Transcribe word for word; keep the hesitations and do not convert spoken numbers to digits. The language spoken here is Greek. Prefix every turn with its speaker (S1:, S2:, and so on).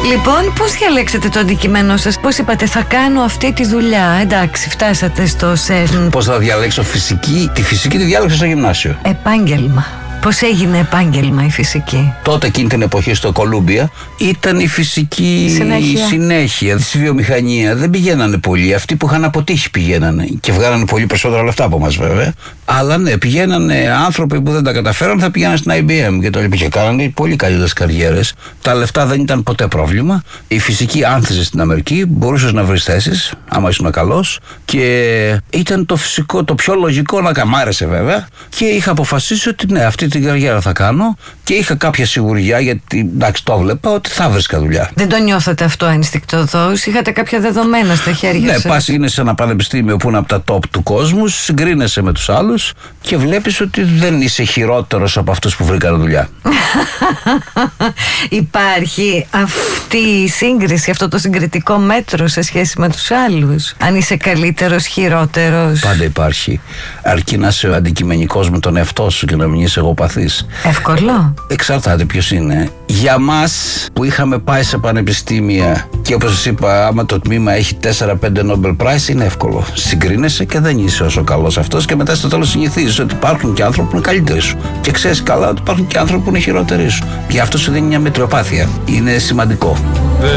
S1: Λοιπόν, πώς διαλέξετε το αντικείμενό σας? Πώς είπατε, θα κάνω αυτή τη δουλειά? Εντάξει, φτάσατε στο ΣΕΡΝ.
S2: Πώς θα διαλέξω φυσική? Τη φυσική τη διάλεξα στο γυμνάσιο.
S1: Επάγγελμα. Πώς έγινε επάγγελμα η φυσική?
S2: Τότε εκείνη την εποχή στο Κολούμπια ήταν η φυσική συνέχεια, συνέχεια. Στη βιομηχανία δεν πηγαίνανε πολλοί. Αυτοί που είχαν αποτύχει πηγαίνανε και βγάλανε πολύ περισσότερα λεφτά από μας βέβαια. Αλλά ναι, πηγαίνανε άνθρωποι που δεν τα καταφέραν, θα πηγαίνανε στην άι μπι εμ και το λοιπά και κάνανε πολύ καλύτερες καριέρες. Τα λεφτά δεν ήταν ποτέ πρόβλημα. Η φυσική άνθιζε στην Αμερική, μπορούσες να βρεις θέσεις, άμα ήσουν καλός, και ήταν το φυσικό, το πιο λογικό να κάνω. Μ' άρεσε βέβαια και είχα αποφασίσει ότι ναι, αυτή την καριέρα θα κάνω και είχα κάποια σιγουριά γιατί εντάξει το βλέπα ότι θα βρίσκα δουλειά.
S1: Δεν το νιώθατε αυτό ενστικτωδώς? Είχατε κάποια δεδομένα στα χέρια
S2: ναι,
S1: σας?
S2: Ναι, πας είναι σε ένα πανεπιστήμιο που είναι από τα top του κόσμου, συγκρίνεσαι με τους άλλους και βλέπεις ότι δεν είσαι χειρότερος από αυτούς που βρήκαν δουλειά.
S1: Υπάρχει αυτή η σύγκριση, αυτό το συγκριτικό μέτρο σε σχέση με τους άλλους? Αν είσαι καλύτερος, χειρότερος?
S2: Πάντα υπάρχει. Αρκεί να είσαι αντικειμενικός με τον εαυτό σου και να μην είσαι εγωπαθής.
S1: Εύκολο?
S2: Εξαρτάται ποιος είναι. Για μας που είχαμε πάει σε πανεπιστήμια και όπως σας είπα, άμα το τμήμα έχει τέσσερα πέντε Nobel Prize, είναι εύκολο. Συγκρίνεσαι και δεν είσαι όσο καλός αυτός και μετά στο τέλος συνηθίζεις ότι υπάρχουν και άνθρωποι που είναι καλύτεροι σου. Και ξέρεις καλά ότι υπάρχουν και άνθρωποι που είναι χειρότεροι σου. Και αυτό σου δίνει μια μετριοπάθεια. Είναι σημαντικό.